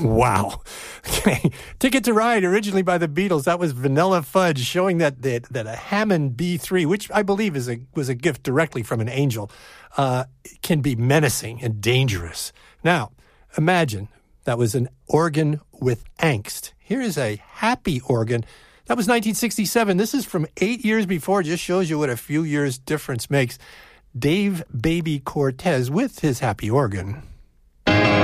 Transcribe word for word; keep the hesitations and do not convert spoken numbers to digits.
Wow. Okay. Ticket to Ride, originally by the Beatles. That was Vanilla Fudge, showing that that, that a Hammond B three, which I believe is a was a gift directly from an angel, uh, can be menacing and dangerous. Now, imagine that was an organ with angst. Here is a happy organ. That was nineteen sixty-seven. This is from eight years before. It just shows you what a few years difference makes. Dave Baby Cortez with his happy organ.